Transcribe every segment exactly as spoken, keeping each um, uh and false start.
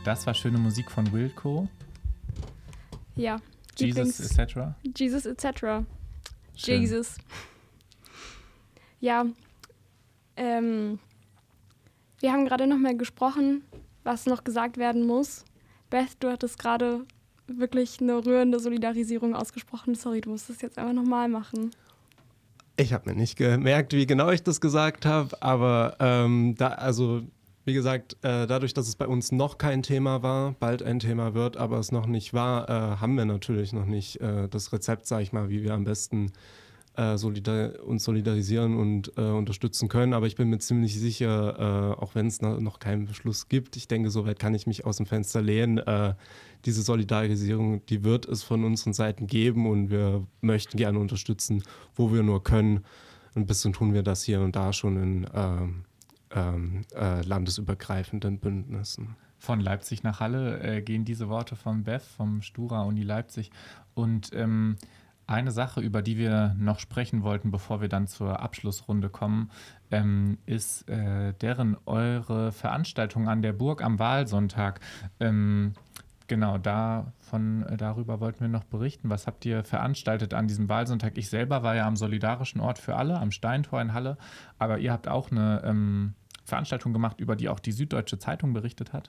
Das war schöne Musik von Wilco. Ja. Jesus et cetera. Jesus et cetera. Schön. Jesus. Ja. Ähm, wir haben gerade noch mal gesprochen, was noch gesagt werden muss. Beth, du hattest gerade wirklich eine rührende Solidarisierung ausgesprochen. Sorry, du musst es jetzt einfach nochmal machen. Ich habe mir nicht gemerkt, wie genau ich das gesagt habe, aber ähm, da, also wie gesagt, äh, dadurch, dass es bei uns noch kein Thema war, bald ein Thema wird, aber es noch nicht war, äh, haben wir natürlich noch nicht äh, das Rezept, sag ich mal, wie wir am besten äh, solidar- uns solidarisieren und äh, unterstützen können. Aber ich bin mir ziemlich sicher, äh, auch wenn es noch, noch keinen Beschluss gibt, ich denke, soweit kann ich mich aus dem Fenster lehnen, äh, diese Solidarisierung, die wird es von unseren Seiten geben und wir möchten gerne unterstützen, wo wir nur können. Ein bisschen tun wir das hier und da schon in ähm, ähm, äh, landesübergreifenden Bündnissen. Von Leipzig nach Halle äh, gehen diese Worte von Beth, vom Stura Uni Leipzig. Und ähm, eine Sache, über die wir noch sprechen wollten, bevor wir dann zur Abschlussrunde kommen, ähm, ist äh, deren eure Veranstaltung an der Burg am Wahlsonntag. Ähm, genau, davon, äh, darüber wollten wir noch berichten. Was habt ihr veranstaltet an diesem Wahlsonntag? Ich selber war ja am Solidarischen Ort für alle, am Steintor in Halle, aber ihr habt auch eine ähm, Veranstaltung gemacht, über die auch die Süddeutsche Zeitung berichtet hat.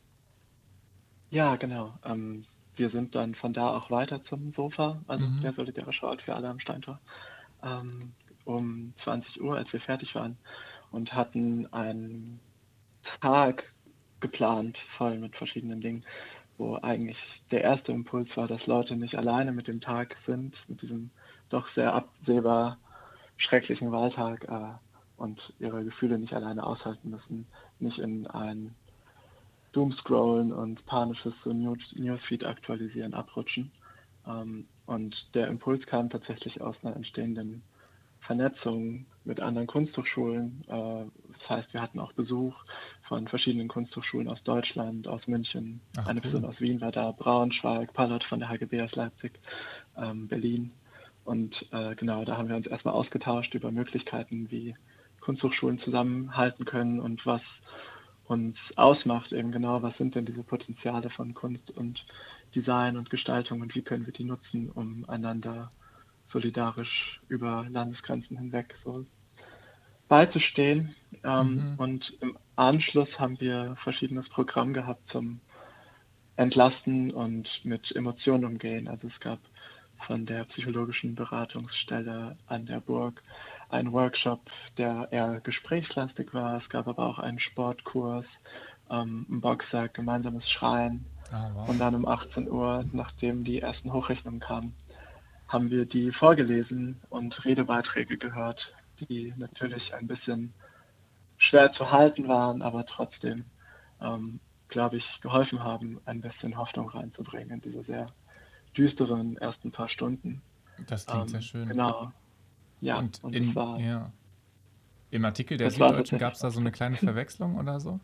Ja, genau. Ähm, wir sind dann von da auch weiter zum Sofa, also Mhm. der solidarische Ort für alle am Steintor, ähm, um zwanzig Uhr, als wir fertig waren und hatten einen Tag geplant, voll mit verschiedenen Dingen, wo eigentlich der erste Impuls war, dass Leute nicht alleine mit dem Tag sind, mit diesem doch sehr absehbar schrecklichen Wahltag äh, und ihre Gefühle nicht alleine aushalten müssen, nicht in ein Doomscrollen und panisches so News Newsfeed aktualisieren abrutschen. Ähm, und der Impuls kam tatsächlich aus einer entstehenden Vernetzung mit anderen Kunsthochschulen. Äh, das heißt, wir hatten auch Besuch von verschiedenen Kunsthochschulen aus Deutschland, aus München. Ach, Eine cool. Person aus Wien war da, Braunschweig, Palot von der H G B aus Leipzig, ähm, Berlin. Und äh, genau, da haben wir uns erstmal ausgetauscht über Möglichkeiten, wie Kunsthochschulen zusammenhalten können und was uns ausmacht, eben genau, was sind denn diese Potenziale von Kunst und Design und Gestaltung und wie können wir die nutzen, um einander solidarisch über Landesgrenzen hinweg so beizustehen. Ähm, Mhm. und im Anschluss haben wir verschiedenes Programm gehabt zum Entlasten und mit Emotionen umgehen. Also es gab von der psychologischen Beratungsstelle an der Burg einen Workshop, der eher gesprächslastig war. Es gab aber auch einen Sportkurs, ähm, einen Boxsack, gemeinsames Schreien. Ah, wow. Und dann um achtzehn Uhr, nachdem die ersten Hochrechnungen kamen, haben wir die vorgelesen und Redebeiträge gehört, die natürlich ein bisschen schwer zu halten waren, aber trotzdem, ähm, glaube ich, geholfen haben, ein bisschen Hoffnung reinzubringen in diese sehr düsteren ersten paar Stunden. Das klingt sehr Ähm, schön. genau, ja, Und und das in, war, ja, im Artikel der das war Süddeutschen gab tatsächlich es da ganz so eine toll. kleine Verwechslung oder so?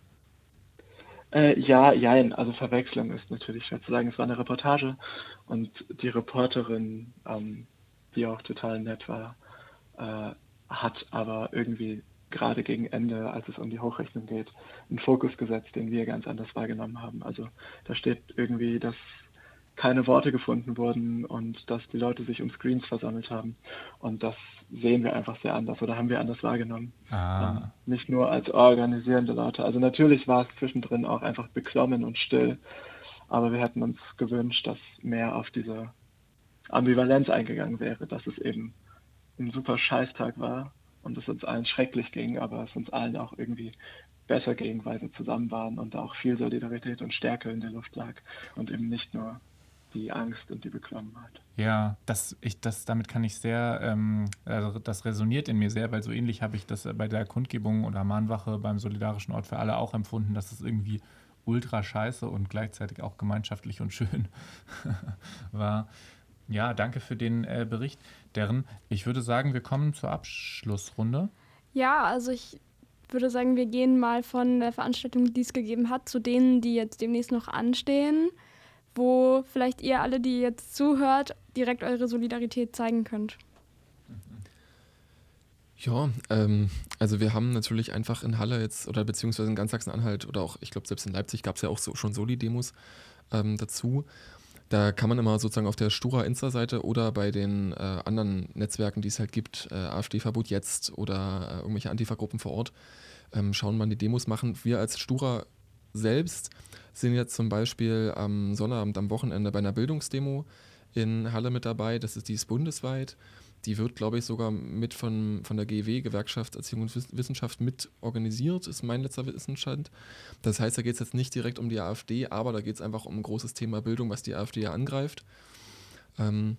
Äh, ja, jein, also Verwechslung ist natürlich schwer zu sagen. Es war eine Reportage und die Reporterin, ähm, die auch total nett war, äh, hat aber irgendwie gerade gegen Ende, als es um die Hochrechnung geht, einen Fokus gesetzt, den wir ganz anders wahrgenommen haben. Also da steht irgendwie, dass keine Worte gefunden wurden und dass die Leute sich um Screens versammelt haben. Und das sehen wir einfach sehr anders oder haben wir anders wahrgenommen. Ähm, Ah, nicht nur als organisierende Leute. Also natürlich war es zwischendrin auch einfach beklommen und still, aber wir hätten uns gewünscht, dass mehr auf diese Ambivalenz eingegangen wäre, dass es eben ein super Scheißtag war und es uns allen schrecklich ging, aber es uns allen auch irgendwie besser ging, weil wir zusammen waren und da auch viel Solidarität und Stärke in der Luft lag und eben nicht nur die Angst und die Beklommenheit. ja, das, ich, das, damit kann ich sehr, ähm, also das resoniert in mir sehr, weil so ähnlich habe ich das bei der Kundgebung oder Mahnwache beim Solidarischen Ort für alle auch empfunden, dass es irgendwie ultra scheiße und gleichzeitig auch gemeinschaftlich und schön war. Ja, danke für den äh, Bericht, Darren. Ich würde sagen, wir kommen zur Abschlussrunde. Ja, also ich würde sagen, wir gehen mal von der Veranstaltung, die es gegeben hat, zu denen, die jetzt demnächst noch anstehen, wo vielleicht ihr alle, die jetzt zuhört, direkt eure Solidarität zeigen könnt. Ja, ähm, also wir haben natürlich einfach in Halle jetzt oder beziehungsweise in ganz Sachsen-Anhalt oder auch, ich glaube, selbst in Leipzig gab es ja auch so, schon Soli-Demos ähm, dazu. Da kann man immer sozusagen auf der Stura Insta-Seite oder bei den äh, anderen Netzwerken, die es halt gibt, äh, AfD-Verbot jetzt oder äh, irgendwelche Antifa-Gruppen vor Ort, ähm, schauen, wann die Demos machen. Wir als Stura selbst sind jetzt zum Beispiel am Sonnabend, am Wochenende bei einer Bildungsdemo in Halle mit dabei. Das ist, die ist bundesweit. Die wird, glaube ich, sogar mit von, von der G E W, Gewerkschaft Erziehung und Wiss- Wissenschaft, mit organisiert, ist mein letzter Wissensstand. Das heißt, da geht es jetzt nicht direkt um die AfD, aber da geht es einfach um ein großes Thema Bildung, was die AfD ja angreift. Ähm,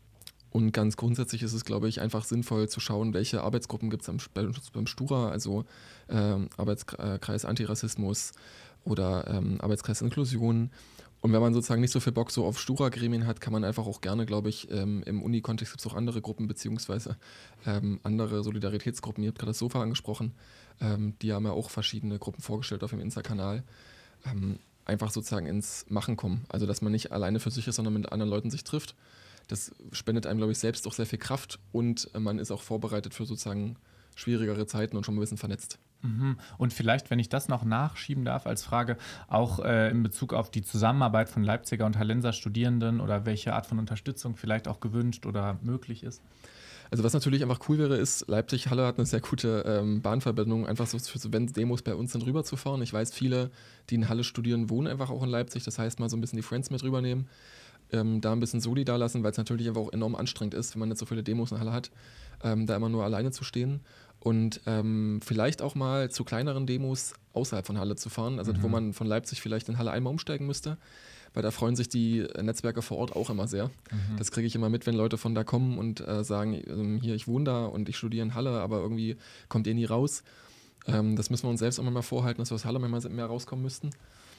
und ganz grundsätzlich ist es, glaube ich, einfach sinnvoll zu schauen, welche Arbeitsgruppen gibt es beim, beim Stura, also ähm, Arbeitskreis Antirassismus oder ähm, Arbeitskreis Inklusion. Und wenn man sozusagen nicht so viel Bock so auf Stura-Gremien hat, kann man einfach auch gerne, glaube ich, ähm, im Uni-Kontext gibt es auch andere Gruppen, beziehungsweise ähm, andere Solidaritätsgruppen. Ihr habt gerade das Sofa angesprochen. Ähm, die haben ja auch verschiedene Gruppen vorgestellt auf dem Insta-Kanal. Ähm, einfach sozusagen ins Machen kommen. Also, dass man nicht alleine für sich ist, sondern mit anderen Leuten sich trifft. Das spendet einem, glaube ich, selbst auch sehr viel Kraft und äh, man ist auch vorbereitet für sozusagen schwierigere Zeiten und schon mal ein bisschen vernetzt. Mhm. Und vielleicht, wenn ich das noch nachschieben darf als Frage, auch äh, in Bezug auf die Zusammenarbeit von Leipziger und Hallenser Studierenden oder welche Art von Unterstützung vielleicht auch gewünscht oder möglich ist? Also was natürlich einfach cool wäre, ist, Leipzig-Halle hat eine sehr gute ähm, Bahnverbindung, einfach so für so, wenn Demos bei uns sind, rüberzufahren. Ich weiß, viele, die in Halle studieren, wohnen einfach auch in Leipzig. Das heißt, mal so ein bisschen die Friends mit rübernehmen, ähm, da ein bisschen Soli da lassen, weil es natürlich einfach auch enorm anstrengend ist, wenn man jetzt so viele Demos in Halle hat, ähm, da immer nur alleine zu stehen. Und ähm, vielleicht auch mal zu kleineren Demos außerhalb von Halle zu fahren, also Mhm. wo man von Leipzig vielleicht in Halle einmal umsteigen müsste, weil da freuen sich die Netzwerke vor Ort auch immer sehr. Mhm. Das kriege ich immer mit, wenn Leute von da kommen und äh, sagen, ähm, hier, ich wohne da und ich studiere in Halle, aber irgendwie kommt ihr nie raus. Ähm, das müssen wir uns selbst immer mal vorhalten, dass wir aus Halle mehr, mehr rauskommen müssten.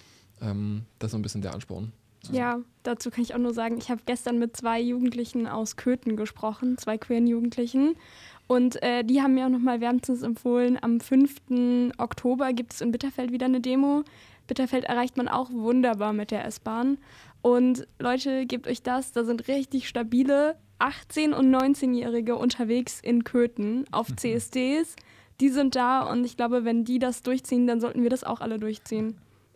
Ähm, das ist so ein bisschen der Ansporn. Ja, dazu kann ich auch nur sagen, ich habe gestern mit zwei Jugendlichen aus Köthen gesprochen, zwei queeren Jugendlichen. Und äh, die haben mir auch nochmal wärmstens empfohlen, am fünften Oktober gibt es in Bitterfeld wieder eine Demo. Bitterfeld erreicht man auch wunderbar mit der S-Bahn. Und Leute, gebt euch das, da sind richtig stabile achtzehn- und neunzehnjährige unterwegs in Köthen auf C S Ds. Die sind da und ich glaube, wenn die das durchziehen, dann sollten wir das auch alle durchziehen.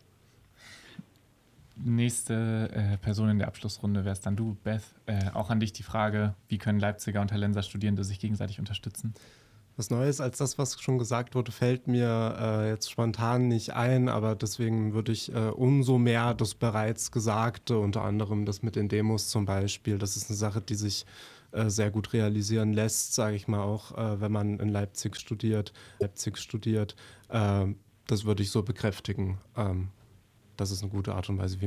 Nächste äh, Person in der Abschlussrunde wäre es dann du, Beth. Äh, auch an dich die Frage, wie können Leipziger und Hallenser Studierende sich gegenseitig unterstützen? Was Neues als das, was schon gesagt wurde, fällt mir äh, jetzt spontan nicht ein, aber deswegen würde ich äh, umso mehr das bereits Gesagte, unter anderem das mit den Demos zum Beispiel, das ist eine Sache, die sich äh, sehr gut realisieren lässt, sage ich mal auch, äh, wenn man in Leipzig studiert, Leipzig studiert, äh, das würde ich so bekräftigen. Ähm, das ist eine gute Art und Weise, wie